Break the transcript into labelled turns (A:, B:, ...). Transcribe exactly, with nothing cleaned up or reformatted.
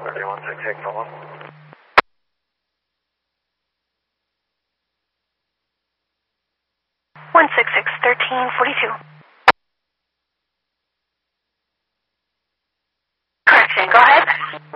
A: Everyone say take call.
B: one six six, thirteen forty-two. Correction, go ahead.